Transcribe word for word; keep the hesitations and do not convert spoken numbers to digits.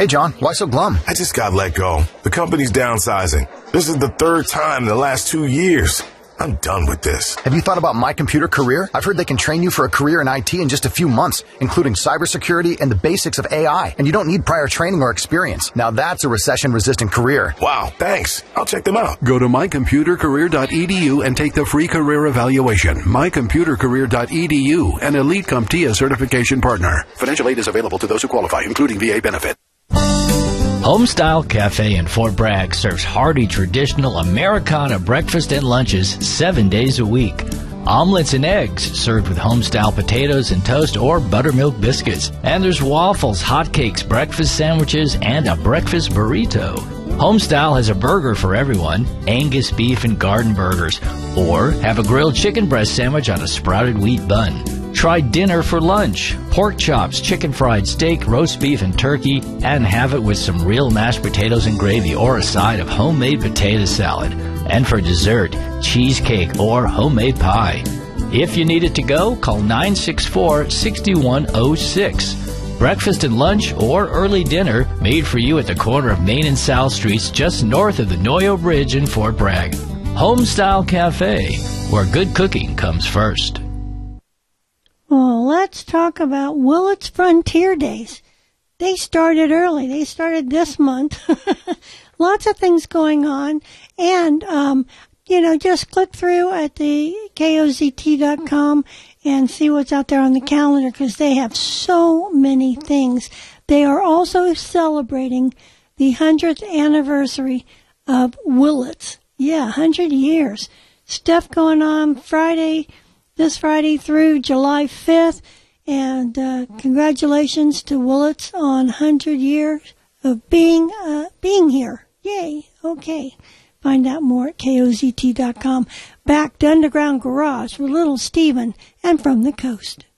Hey, John, why so glum? I just got let go. The company's downsizing. This is the third time in the last two years. I'm done with this. Have you thought about My Computer Career? I've heard they can train you for a career in I T in just a few months, including cybersecurity and the basics of A I. And you don't need prior training or experience. Now that's a recession-resistant career. Wow, thanks. I'll check them out. Go to my computer career dot e d u and take the free career evaluation. my computer career dot e d u, an Elite CompTIA certification partner. Financial aid is available to those who qualify, including V A benefit. Homestyle Cafe in Fort Bragg serves hearty traditional Americana breakfast and lunches seven days a week. Omelets and eggs served with homestyle potatoes and toast or buttermilk biscuits. And there's waffles, hotcakes, breakfast sandwiches, and a breakfast burrito. Homestyle has a burger for everyone, Angus beef and garden burgers, or have a grilled chicken breast sandwich on a sprouted wheat bun. Try dinner for lunch, pork chops, chicken fried steak, roast beef, and turkey, and have it with some real mashed potatoes and gravy or a side of homemade potato salad. And for dessert, cheesecake or homemade pie. If you need it to go, call nine six four, six one zero six. Breakfast and lunch or early dinner made for you at the corner of Main and South Streets just north of the Noyo Bridge in Fort Bragg. Homestyle Cafe, where good cooking comes first. Well, let's talk about Willits Frontier Days. They started early. They started this month. Lots of things going on. And, um, you know, just click through at the K O Z T dot com and see what's out there on the calendar because they have so many things. They are also celebrating the hundredth anniversary of Willits. Yeah, one hundred years. Stuff going on Friday, this Friday through July fifth. And uh, congratulations to Willits on one hundred years of being uh, being here. Yay. Okay. Find out more at K O Z T dot com. Back to Underground Garage with Little Steven and From the Coast.